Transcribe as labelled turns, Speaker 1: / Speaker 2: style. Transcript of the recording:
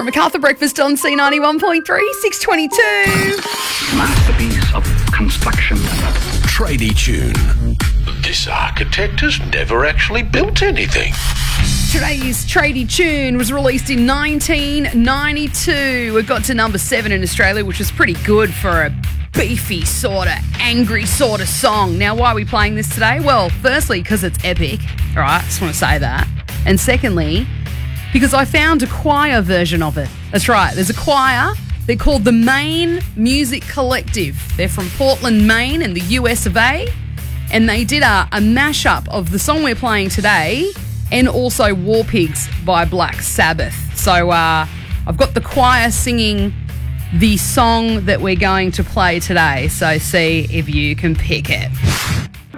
Speaker 1: Sarah MacArthur breakfast on C91.3, 6:22.
Speaker 2: Masterpiece of construction.
Speaker 3: Tradie tune.
Speaker 4: This architect has never actually built anything.
Speaker 1: Today's tradie tune was released in 1992. It got to number 7 in Australia, which was pretty good for a beefy sort of, angry sort of song. Now, why are we playing this today? Well, firstly, because it's epic. All right, I just want to say that. And secondly, because I found a choir version of it. That's right, there's a choir. They're called the Maine Music Collective. They're from Portland, Maine in the US of A. And they did a mashup of the song we're playing today and also War Pigs by Black Sabbath. So I've got the choir singing the song that we're going to play today. So see if you can pick it.